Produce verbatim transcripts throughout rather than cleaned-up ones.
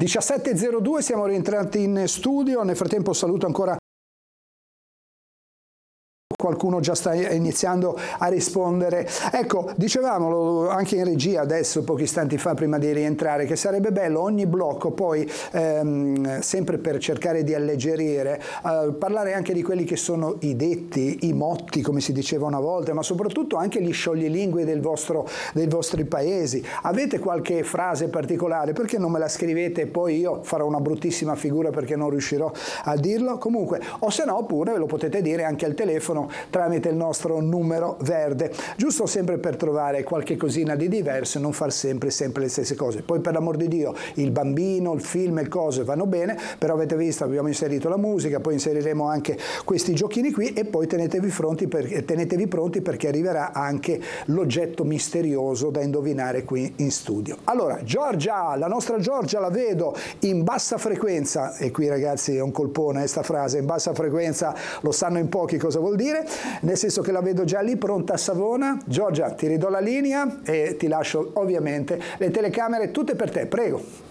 diciassette e zero due, siamo rientrati in studio. Nel frattempo saluto ancora qualcuno già sta iniziando a rispondere. Ecco, dicevamo anche in regia adesso, pochi istanti fa, prima di rientrare, che sarebbe bello ogni blocco poi, ehm, sempre per cercare di alleggerire, eh, parlare anche di quelli che sono i detti, i motti, come si diceva una volta, ma soprattutto anche gli scioglilingue del vostro, dei vostri paesi. Avete qualche frase particolare? Perché non me la scrivete e poi io farò una bruttissima figura perché non riuscirò a dirlo? Comunque, o se no, pure lo potete dire anche al telefono tramite il nostro numero verde, giusto sempre per trovare qualche cosina di diverso e non far sempre sempre le stesse cose. Poi, per l'amor di Dio, il bambino, il film e cose vanno bene, però avete visto, abbiamo inserito la musica, poi inseriremo anche questi giochini qui e poi tenetevi pronti, per, tenetevi pronti perché arriverà anche l'oggetto misterioso da indovinare qui in studio. Allora, Giorgia, la nostra Giorgia la vedo in bassa frequenza, e qui ragazzi è un colpone sta frase, in bassa frequenza lo sanno in pochi cosa vuol dire, nel senso che la vedo già lì pronta a Savona. Giorgia, ti ridò la linea e ti lascio ovviamente le telecamere tutte per te, prego.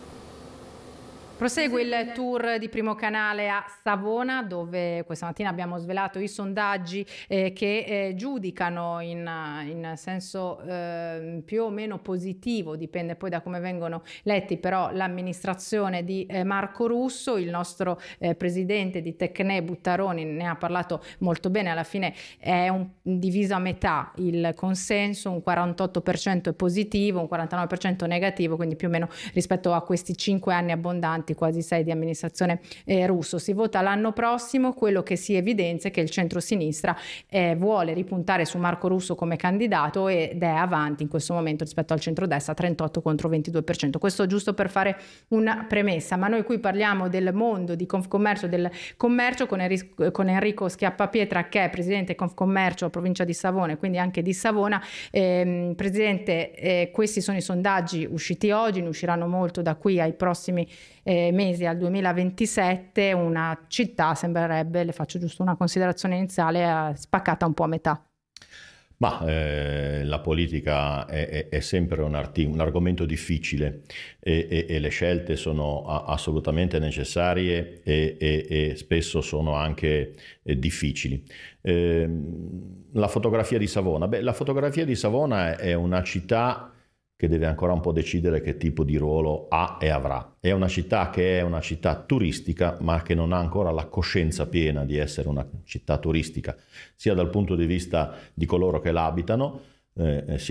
Prosegue il tour di Primo Canale a Savona, dove questa mattina abbiamo svelato i sondaggi eh, che eh, giudicano in, in senso eh, più o meno positivo, dipende poi da come vengono letti, però l'amministrazione di eh, Marco Russo. Il nostro eh, presidente di Tecne, Buttaroni, ne ha parlato molto bene. Alla fine è un, diviso a metà il consenso, un quarantotto per cento è positivo, un quarantanove per cento negativo, quindi più o meno rispetto a questi cinque anni abbondanti, quasi sei di amministrazione eh, Russo. Si vota l'anno prossimo. Quello che si evidenzia è che il centro-sinistra eh, vuole ripuntare su Marco Russo come candidato ed è avanti in questo momento rispetto al centrodestra, trentotto contro ventidue per cento. Questo giusto per fare una premessa, ma noi qui parliamo del mondo di Confcommercio, del commercio, con, Enrico, con Enrico Schiappapietra, che è presidente Confcommercio provincia di Savona e quindi anche di Savona. Eh, presidente, eh, questi sono i sondaggi usciti oggi, ne usciranno molto da qui ai prossimi eh, mesi, al duemilaventisette. Una città sembrerebbe, le faccio giusto una considerazione iniziale, spaccata un po' a metà. Ma eh, la politica è, è, è sempre un, arti- un argomento difficile e, e, e le scelte sono a- assolutamente necessarie e, e, e spesso sono anche eh, difficili. Eh, la fotografia di Savona. Beh, la fotografia di Savona è una città che deve ancora un po' decidere che tipo di ruolo ha e avrà. È una città che è una città turistica, ma che non ha ancora la coscienza piena di essere una città turistica, sia dal punto di vista di coloro che la abitano, eh, sia